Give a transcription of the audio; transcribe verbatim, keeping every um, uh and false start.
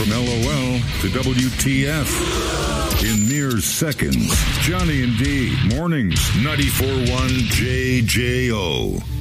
From L O L to W T F. In mere seconds, Johnny and D, mornings, ninety-four point one J J O.